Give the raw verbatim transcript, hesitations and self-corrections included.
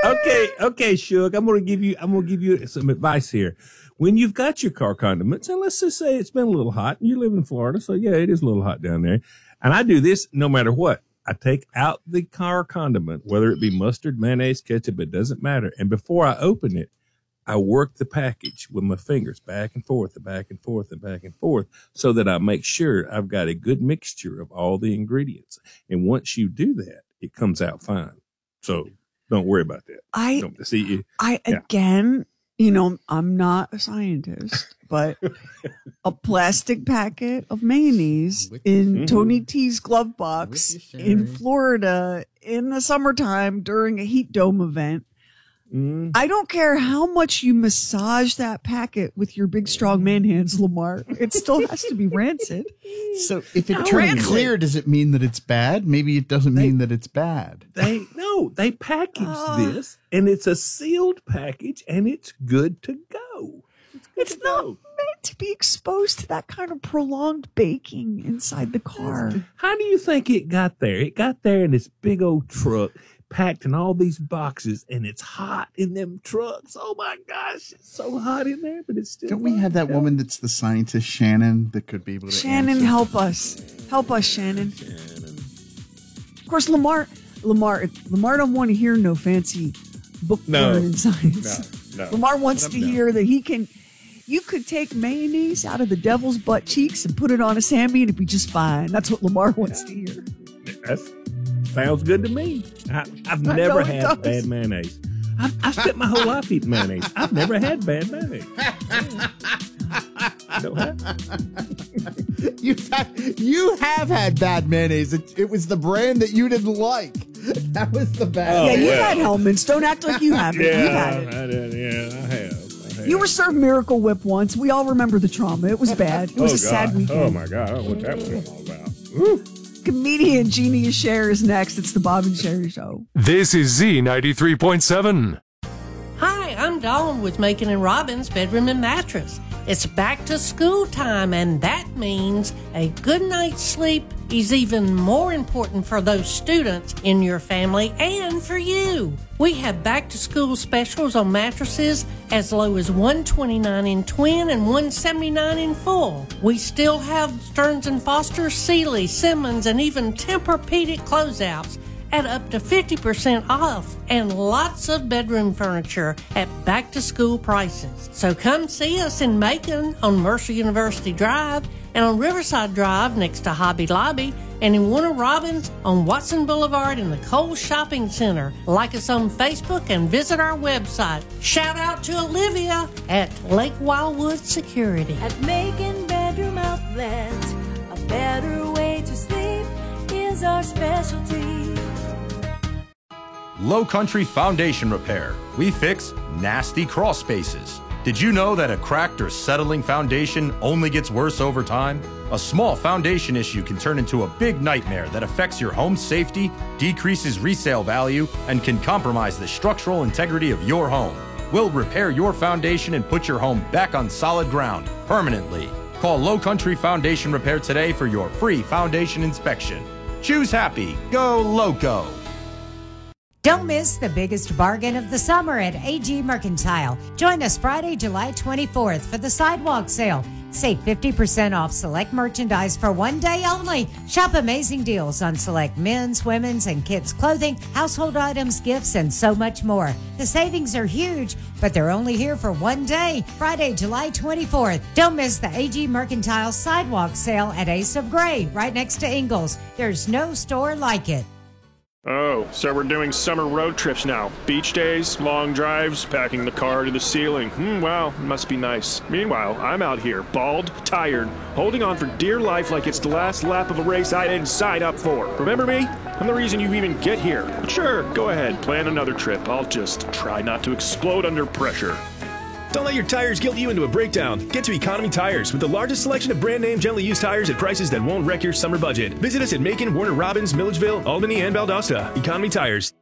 okay, okay, Shug. I'm gonna give you. I'm gonna give you some advice here. When you've got your car condiments, and let's just say it's been a little hot, and you live in Florida, so yeah, it is a little hot down there. And I do this no matter what. I take out the car condiment, whether it be mustard, mayonnaise, ketchup, it doesn't matter. And before I open it, I work the package with my fingers back and forth and back and forth and back and forth so that I make sure I've got a good mixture of all the ingredients. And once you do that, it comes out fine. So don't worry about that. I, don't, see you. I, yeah. again, you know, I'm not a scientist, but a plastic packet of mayonnaise in mm-hmm. Tony T's glove box in Florida in the summertime during a heat dome event. Mm. I don't care how much you massage that packet with your big, strong man hands, Lamar. It still has to be rancid. So if it no, turns rancid. clear, does it mean that it's bad? Maybe it doesn't they, mean that it's bad. They No, they package uh, this, and it's a sealed package, and it's good to go. It's, good it's to not go. meant to be exposed to that kind of prolonged baking inside the car. How do you think it got there? It got there in this big old truck, packed in all these boxes, and it's hot in them trucks. Oh my gosh, it's so hot in there, but it's still Don't we have that yeah. woman that's the scientist, Shannon, that could be able to Shannon, answer? help us. Help us, Shannon. Shannon. Of course, Lamar, Lamar, Lamar don't want to hear no fancy book no. learning science. No, no. Lamar wants to no. hear that he can, you could take mayonnaise out of the devil's butt cheeks and put it on a Sammy and it'd be just fine. That's what Lamar wants to hear. That's Sounds good to me. I, I've I never had does. bad mayonnaise. I've, I've spent my whole life eating mayonnaise. I've never had bad mayonnaise. No, huh? You've had, you have had bad mayonnaise. It, it was the brand that you didn't like. That was the bad. Oh, yeah, you've well. had Hellmann's. Don't act like you haven't. Yeah, you've had it. I did, yeah, I have. I have. You were served Miracle Whip once. We all remember the trauma. It was bad. It was oh, a sad God. weekend. Oh, my God. I don't know what that was all about. Woo. Comedian Genius Cher is next. It's the Bob and Sherry Show. This is Z ninety-three point seven. Hi, I'm Dawn with Macon and Robbins Bedroom and Mattress. It's back to school time, and that means a good night's sleep is even more important for those students in your family and for you. We have back-to-school specials on mattresses as low as one hundred twenty-nine dollars in twin and one hundred seventy-nine dollars in full. We still have Stearns and Foster, Sealy, Simmons, and even Tempur-Pedic closeouts at up to fifty percent off, and lots of bedroom furniture at back-to-school prices. So come see us in Macon on Mercer University Drive and on Riverside Drive next to Hobby Lobby, and in Warner Robins on Watson Boulevard in the Kohl's Shopping Center. Like us on Facebook and visit our website. Shout out to Olivia at Lake Wildwood Security. At Macon Bedroom Outlets, a better way to sleep is our specialty. Low Country Foundation Repair. We fix nasty crawl spaces. Did you know that a cracked or settling foundation only gets worse over time? A small foundation issue can turn into a big nightmare that affects your home's safety, decreases resale value, and can compromise the structural integrity of your home. We'll repair your foundation and put your home back on solid ground permanently. Call Low Country Foundation Repair today for your free foundation inspection. Choose happy. Go Loco. Don't miss the biggest bargain of the summer at A G Mercantile. Join us Friday, July twenty-fourth for the sidewalk sale. Save fifty percent off select merchandise for one day only. Shop amazing deals on select men's, women's, and kids' clothing, household items, gifts, and so much more. The savings are huge, but they're only here for one day, Friday, July twenty-fourth. Don't miss the A G Mercantile sidewalk sale at Ace of Gray, right next to Ingles. There's no store like it. Oh, so we're doing summer road trips now. Beach days, long drives, packing the car to the ceiling. Hmm, wow, it must be nice. Meanwhile, I'm out here, bald, tired, holding on for dear life like it's the last lap of a race I didn't sign up for. Remember me? I'm the reason you even get here. But sure, go ahead, plan another trip. I'll just try not to explode under pressure. Don't let your tires guilt you into a breakdown. Get to Economy Tires with the largest selection of brand name gently used tires at prices that won't wreck your summer budget. Visit us at Macon, Warner Robins, Milledgeville, Albany, and Valdosta. Economy Tires.